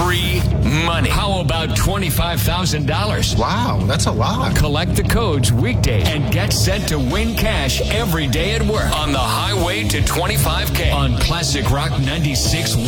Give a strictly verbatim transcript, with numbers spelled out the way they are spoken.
free money. How about twenty-five thousand dollars? Wow, that's a lot. Collect the codes weekdays and get set to win cash every day at work on the highway to twenty-five K on Classic Rock ninety-six.